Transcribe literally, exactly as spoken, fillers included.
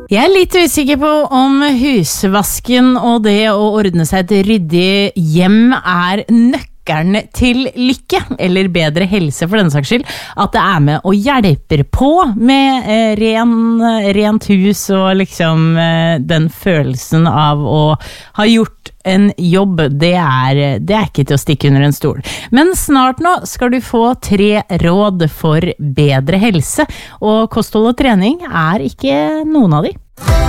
Jeg er litt usikker på om husvasken og det å ordne seg et ryddig hjem er nøkkelen til lykke, eller bedre helse for denne saks skyld, at det er med og hjelper på med eh, ren, rent hus og liksom eh, den følelsen av å ha gjort en jobb, det er, det er ikke til å stikke under en stol. Men snart nå skal du få tre råd for bedre helse, og kosthold og trening er ikke noen av de.